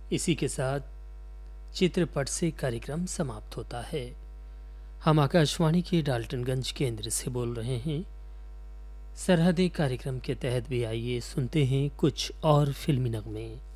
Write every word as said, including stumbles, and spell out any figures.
इसी के साथ चित्रपट से कार्यक्रम समाप्त होता है। हम आकाशवाणी के डाल्टनगंज केंद्र से बोल रहे हैं। सरहदे कार्यक्रम के तहत भी आइए सुनते हैं कुछ और फिल्मी नगमे।